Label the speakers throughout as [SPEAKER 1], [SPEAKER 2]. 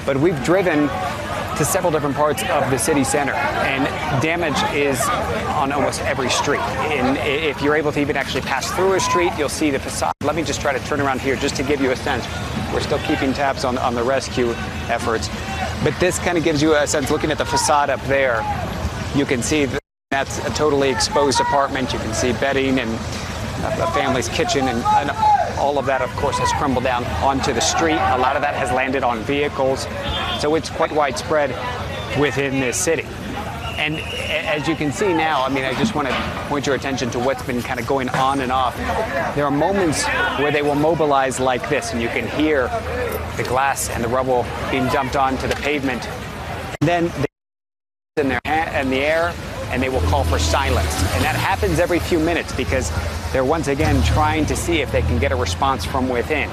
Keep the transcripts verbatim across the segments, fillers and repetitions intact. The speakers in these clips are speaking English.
[SPEAKER 1] but we've driven to several different parts of the city center, and damage is on almost every street. And if you're able to even actually pass through a street, you'll see the facade. Let me just try to turn around here just to give you a sense. We're still keeping tabs on, on the rescue efforts. But this kind of gives you a sense, looking at the facade up there, you can see that that's a totally exposed apartment. You can see bedding and a family's kitchen, and, and all of that, of course, has crumbled down onto the street. A lot of that has landed on vehicles. So it's quite widespread within this city. And as you can see now, I mean, I just want to point your attention to what's been kind of going on and off. There are moments where they will mobilize like this, and you can hear the glass and the rubble being dumped onto the pavement. And then they in their in the air, and they will call for silence. And that happens every few minutes because they're once again trying to see if they can get a response from within.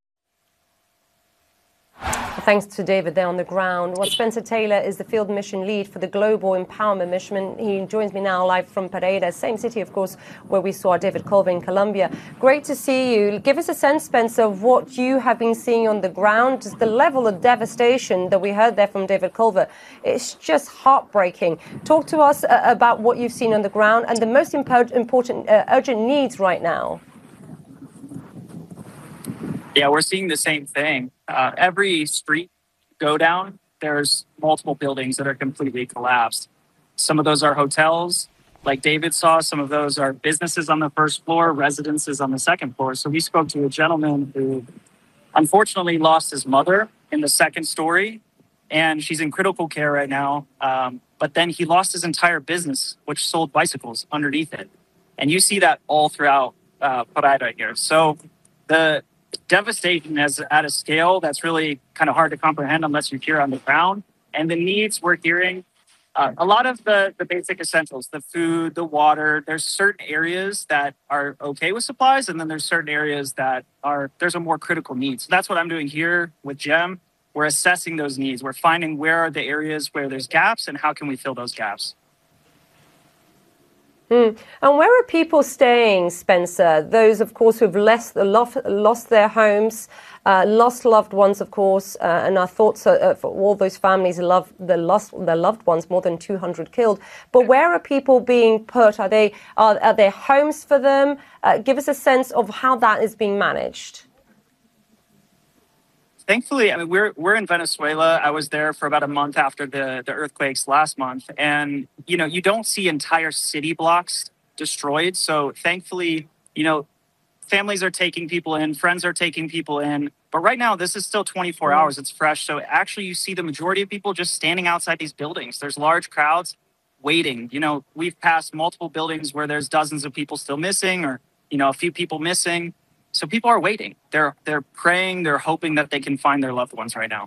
[SPEAKER 2] Thanks to David there on the ground. Well, Spencer Taylor is the field mission lead for the Global Empowerment Mission. He joins me now live from Pereira, same city, of course, where we saw David Culver in Colombia. Great to see you. Give us a sense, Spencer, of what you have been seeing on the ground. Just the level of devastation that we heard there from David Culver. It's just heartbreaking. Talk to us uh, about what you've seen on the ground and the most impo- important uh, urgent needs right now.
[SPEAKER 3] Yeah, we're seeing the same thing. Uh, every street go down, there's multiple buildings that are completely collapsed. Some of those are hotels, like David saw. Some of those are businesses on the first floor, residences on the second floor. So we spoke to a gentleman who unfortunately lost his mother in the second story, and she's in critical care right now. Um, but then he lost his entire business, which sold bicycles underneath it. And you see that all throughout uh, Pereira here. So the devastation is at a scale that's really kind of hard to comprehend unless you're here on the ground. And the needs we're hearing, uh, a lot of the, the basic essentials, the food, the water, there's certain areas that are okay with supplies, and then there's certain areas that are, there's a more critical need. So that's what I'm doing here with GEM. We're assessing those needs. We're finding where are the areas where there's gaps and how can we fill those gaps.
[SPEAKER 2] Mm. And where are people staying, Spencer? Those, of course, who've lost, lost their homes, uh, lost loved ones, of course, uh, and our thoughts are uh, for all those families who love the lost their loved ones, more than two hundred killed. But where are people being put? Are they are, are there homes for them? Uh, give us a sense of how that is being managed.
[SPEAKER 3] Thankfully, I mean, we're we're in Venezuela. I was there for about a month after the, the earthquakes last month. And, you know, you don't see entire city blocks destroyed. So thankfully, you know, families are taking people in, friends are taking people in. But right now, this is still twenty-four mm-hmm. hours. It's fresh. So actually, you see the majority of people just standing outside these buildings. There's large crowds waiting. You know, we've passed multiple buildings where there's dozens of people still missing, or, you know, a few people missing. So people are waiting. They're they're praying. They're hoping that they can find their loved ones right now.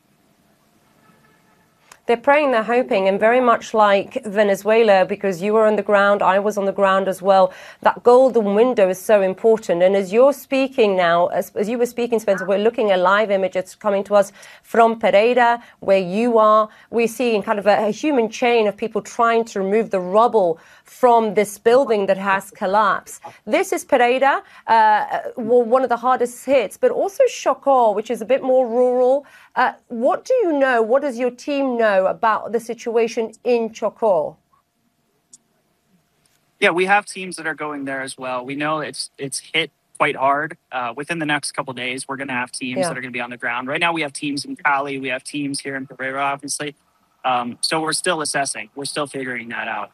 [SPEAKER 2] They're praying, they're hoping, and very much like Venezuela, because you were on the ground, I was on the ground as well, that golden window is so important. And as you're speaking now, as, as you were speaking, Spencer, we're looking at live images coming to us from Pereira, where you are. We're seeing kind of a, a human chain of people trying to remove the rubble from this building that has collapsed. This is Pereira, uh, one of the hardest hits, but also Chocó, which is a bit more rural. Uh, what do you know? What does your team know about the situation in Chocó?
[SPEAKER 3] Yeah, we have teams that are going there as well. We know it's it's hit quite hard. Uh, within the next couple of days, we're going to have teams yeah. that are going to be on the ground. Right now, we have teams in Cali. We have teams here in Pereira, obviously. Um, so we're still assessing. We're still figuring that out.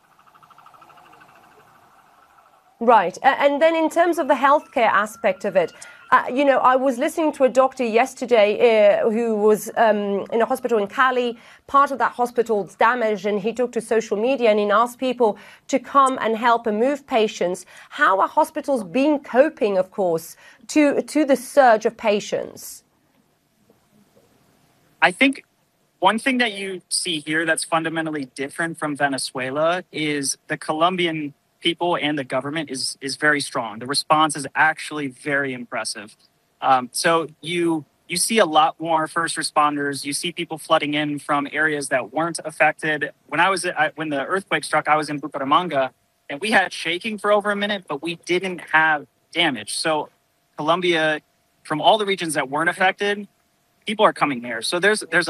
[SPEAKER 2] Right. And then in terms of the healthcare aspect of it, Uh, you know, I was listening to a doctor yesterday uh, who was um, in a hospital in Cali. Part of that hospital's damaged, and he took to social media and he asked people to come and help and move patients. How are hospitals been coping, of course, to, to the surge of patients?
[SPEAKER 3] I think one thing that you see here that's fundamentally different from Venezuela is the Colombian people and the government is is very strong. The response is actually very impressive. Um, so you you see a lot more first responders. You see people flooding in from areas that weren't affected. When I was I, when the earthquake struck, I was in Bucaramanga, and we had shaking for over a minute, but we didn't have damage. So Colombia, from all the regions that weren't affected, people are coming there. So there's there's